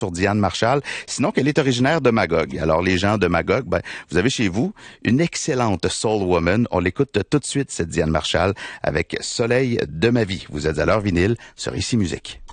sur Diane Marshall, sinon qu'elle est originaire de Magog. Alors les gens de Magog, vous avez chez vous une excellente soul woman. On l'écoute tout de suite, cette Diane Marshall, avec Soleil de ma vie. Vous êtes à l'heure vinyle sur Ici Musique.